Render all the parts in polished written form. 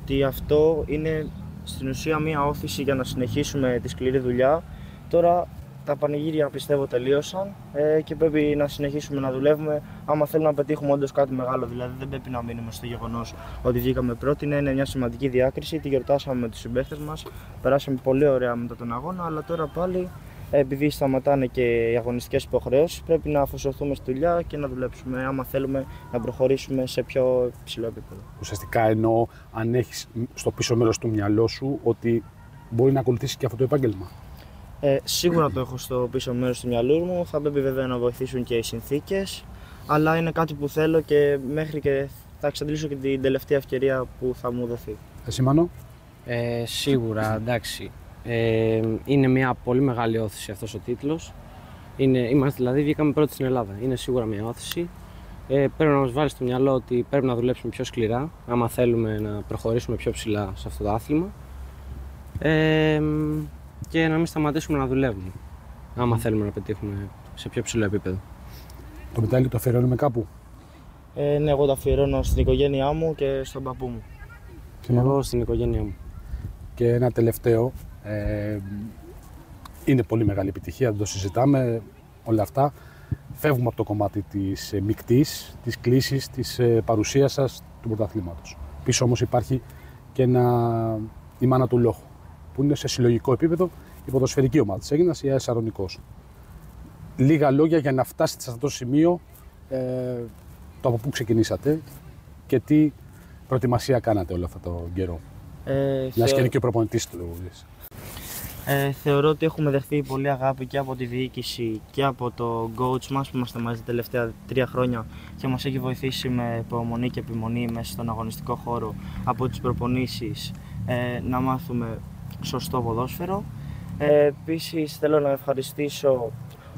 ότι αυτό είναι στην ουσία μία όθηση για να συνεχίσουμε τη σκληρή δουλειά. Τώρα τα πανηγύρια πιστεύω τελείωσαν και πρέπει να συνεχίσουμε να δουλεύουμε άμα θέλουμε να πετύχουμε όντως κάτι μεγάλο. Δηλαδή δεν πρέπει να μείνουμε στο γεγονός ότι βγήκαμε πρώτοι. Ναι, είναι μια σημαντική διάκριση, τη γιορτάσαμε με τους συμπαίκτες μας, περάσαμε πολύ ωραία μετά τον αγώνα, αλλά τώρα πάλι επειδή σταματάνε και οι αγωνιστικές υποχρεώσεις, πρέπει να αφοσιωθούμε στη δουλειά και να δουλέψουμε άμα θέλουμε να προχωρήσουμε σε πιο υψηλό επίπεδο. Ουσιαστικά εννοώ αν έχεις στο πίσω μέρος του μυαλό σου ότι μπορεί να ακολουθήσεις και αυτό το επάγγελμα. Σίγουρα το έχω στο πίσω μέρος του μυαλού μου, θα πρέπει βέβαια να βοηθήσουν και οι συνθήκες, αλλά είναι κάτι που θέλω και μέχρι και θα εξαντλήσω και την τελευταία ευκαιρία που θα μου δοθεί. Εσύ Μάνο? Σίγουρα, εντάξει. Είναι μια πολύ μεγάλη όθηση αυτός ο τίτλος. Είμαστε δηλαδή, βγήκαμε πρώτοι στην Ελλάδα. Είναι σίγουρα μια όθηση. Πρέπει να μας βάλει στο μυαλό ότι πρέπει να δουλέψουμε πιο σκληρά, άμα θέλουμε να προχωρήσουμε πιο ψηλά σε αυτό το άθλημα. Και να μην σταματήσουμε να δουλεύουμε, άμα θέλουμε να πετύχουμε σε πιο ψηλό επίπεδο. Το μετάλλιο το αφιερώνουμε κάπου? Ναι, εγώ το αφιερώνω στην οικογένειά μου και στον παππού μου. Και εγώ στην οικογένειά μου. Και ένα τελευταίο, είναι πολύ μεγάλη επιτυχία, δεν το συζητάμε όλα αυτά. Φεύγουμε από το κομμάτι της μικτής, της κλίσης, της παρουσίας σας του πρωταθλήματος. Πίσω όμως υπάρχει και η μάνα του Λόχου, που είναι σε συλλογικό επίπεδο η ποδοσφαιρική ομάδα της Αίγινας, η ΑΕΣ Σαρονικός. Λίγα λόγια για να φτάσετε σε αυτό το σημείο, το από πού ξεκινήσατε και τι προετοιμασία κάνατε όλο αυτό το καιρό. Μιας και είναι και ο προπονητής του. Θεωρώ ότι έχουμε δεχθεί πολύ αγάπη και από τη διοίκηση και από το coach μας που είμαστε μαζί τα τελευταία 3 χρόνια και μας έχει βοηθήσει με υπομονή και επιμονή μέσα στον αγωνιστικό χώρο από τις προπονήσεις να μάθουμε σωστό ποδόσφαιρο. Επίσης θέλω να ευχαριστήσω,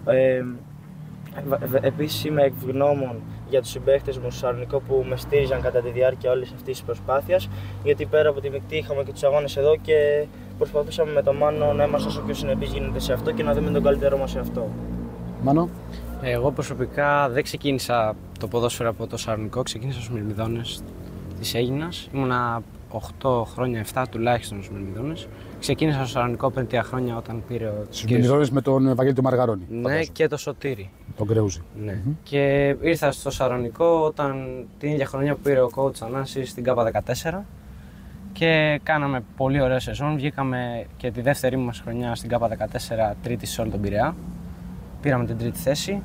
επίσης είμαι ευγνώμων για τους συμπαίκτες μου στο Σαρονικό που με στήριζαν κατά τη διάρκεια όλης αυτής της προσπάθειας, γιατί πέρα από τη μεικτή είχαμε και τους αγώνες εδώ και προσπαθούσαμε με τον Μάνο να είμαστε όσο πιο συνεπείς γίνεται σε αυτό και να δούμε τον καλύτερό μας σε αυτό. Μάνο? Εγώ προσωπικά δεν ξεκίνησα το ποδόσφαιρο από το Σαρονικό, ξεκίνησα στους Μυρμηδόνες της Αίγινας. Ήμουνα 8 χρόνια, 7 τουλάχιστον στους Μυρμηδόνες. Ξεκίνησα στο Σαρονικό πριν 3 χρόνια όταν πήρε ο. Στους Μυρμηδόνες με τον Ευαγγέλη του Μαργαρόνη. Ναι, και το Σωτήρι. Τον Κρεούζη. Ναι. Και ήρθα στο Σαρονικό όταν την ίδια χρονιά που πήρε ο coach Ανάσης στην ΚΑΠΑ14 και κάναμε πολύ ωραία σεζόν. Βγήκαμε και τη δεύτερη μας χρονιά στην ΚΑΠΑ14 τρίτη σε όλο τον Πειραιά. Πήραμε την τρίτη θέση.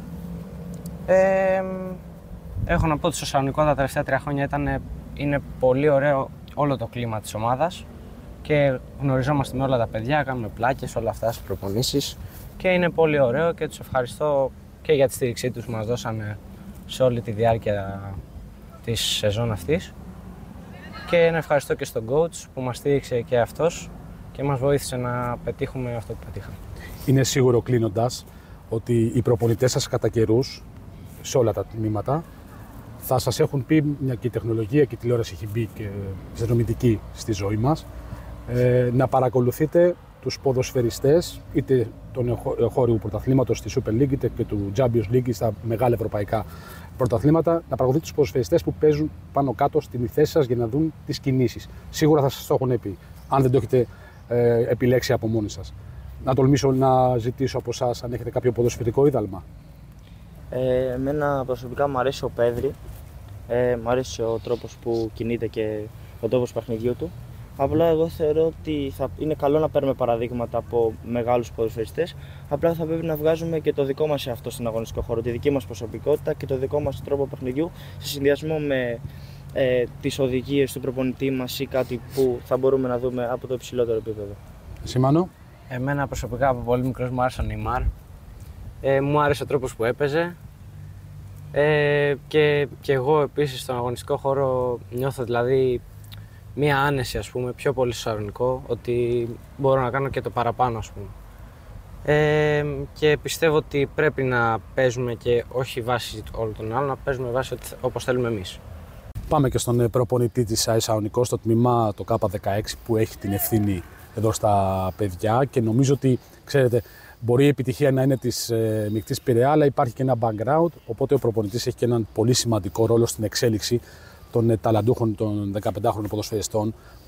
Έχω να πω ότι στο Σαρονικό τα τελευταία 3 χρόνια είναι πολύ ωραίο όλο το κλίμα της ομάδας και γνωριζόμαστε με όλα τα παιδιά, κάνουμε πλάκες, όλα αυτά στις προπονήσεις και είναι πολύ ωραίο και τους ευχαριστώ και για τη στήριξή τους που μας δώσανε σε όλη τη διάρκεια της σεζόν αυτής και να ευχαριστώ και στον coach που μας στήριξε και αυτός και μας βοήθησε να πετύχουμε αυτό που πετύχαμε. Είναι σίγουρο κλείνοντας ότι οι προπονητές σας κατά καιρούς σε όλα τα τμήματα θα σας έχουν πει, μια και η τεχνολογία και η τηλεόραση έχει μπει και συνδρομητική στη ζωή μας, να παρακολουθείτε τους ποδοσφαιριστές είτε των εγχώριου πρωταθλήματος στη Super League είτε και του Champions League στα μεγάλα ευρωπαϊκά πρωταθλήματα, να παρακολουθείτε τους ποδοσφαιριστές που παίζουν πάνω κάτω στην θέση σας για να δουν τις κινήσεις. Σίγουρα θα σας το έχουν πει, αν δεν το έχετε επιλέξει από μόνοι σας. Να τολμήσω να ζητήσω από εσάς αν έχετε κάποιο ποδοσφαιρικό είδαλμα. Εμένα προσωπικά μου αρέσει ο Πέδρη, μου αρέσει ο τρόπος που κινείται και ο τρόπος παιχνιδιού του. Απλά εγώ θεωρώ ότι είναι καλό να παίρνουμε παραδείγματα από μεγάλους ποδοσφαιριστές. Απλά θα πρέπει να βγάζουμε και το δικό μας εαυτό στον αγωνιστικό χώρο, τη δική μας προσωπικότητα και το δικό μας τρόπο παιχνιδιού σε συνδυασμό με τις οδηγίες του προπονητή μας ή κάτι που θα μπορούμε να δούμε από το υψηλότερο επίπεδο. Εσύ Μάνο? Εμένα προσωπικά από πολύ μικρός μου άρεσε ο Νεϊμάρ. Μου άρεσε ο τρόπος που έπαιζε και εγώ επίσης στον αγωνιστικό χώρο νιώθω δηλαδή μία άνεση, ας πούμε, πιο πολύ στο Σαρονικό, ότι μπορώ να κάνω και το παραπάνω, ας πούμε. Και πιστεύω ότι πρέπει να παίζουμε και όχι βάσει όλων των άλλων, να παίζουμε βάσει όπως θέλουμε εμείς. Πάμε και στον προπονητή της ΑΕΣ Σαρονικό, στο τμήμα το K16 που έχει την ευθύνη εδώ στα παιδιά και νομίζω ότι, ξέρετε, μπορεί η επιτυχία να είναι της μεικτής Πειραιά, αλλά υπάρχει και ένα background, οπότε ο προπονητής έχει και έναν πολύ σημαντικό ρόλο στην εξέλιξη των ταλαντούχων των 15χρονων ποδοσφαιριστών